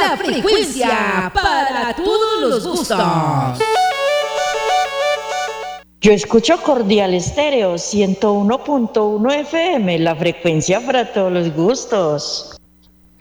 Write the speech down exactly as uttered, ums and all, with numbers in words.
La frecuencia para todos los gustos. Yo escucho Cordial Estéreo ciento uno punto uno F M, la frecuencia para todos los gustos.